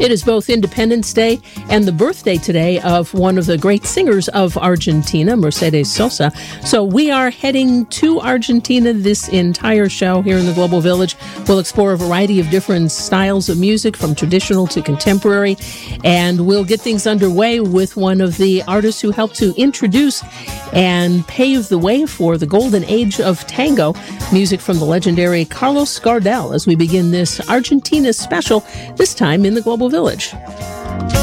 It is both Independence Day and the birthday today of one of the great singers of Argentina, Mercedes Sosa. So we are heading to Argentina this entire show here in the Global Village. We'll explore a variety of different styles of music, from traditional to contemporary, and we'll get things underway with one of the artists who helped to introduce and pave the way for the golden age of tango, music from the legendary Carlos Gardel, as we begin this Argentina special, this time in the Global Village.